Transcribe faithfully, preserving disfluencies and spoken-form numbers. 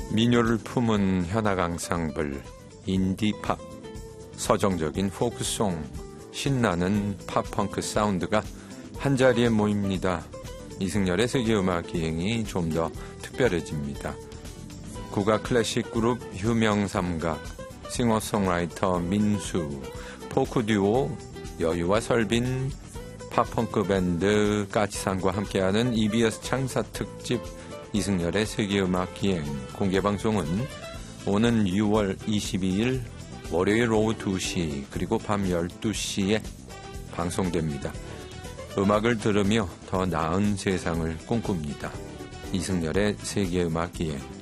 민요를 품은 현악 앙상블, 인디팝, 서정적인 포크송, 신나는 팝펑크 사운드가 한자리에 모입니다. 이승열의 세계음악 기행이 좀 더 특별해집니다. 국악 클래식 그룹 휴명삼각, 싱어송라이터 민수, 포크 듀오 여유와 설빈, 팝펑크 밴드 까치산과 함께하는 이비에스 창사 특집 이승열의 세계음악 기행 공개방송은 오는 유월 이십이일 월요일 오후 두 시 그리고 밤 열두 시에 방송됩니다. 음악을 들으며 더 나은 세상을 꿈꿉니다. 이승열의 세계음악 기행.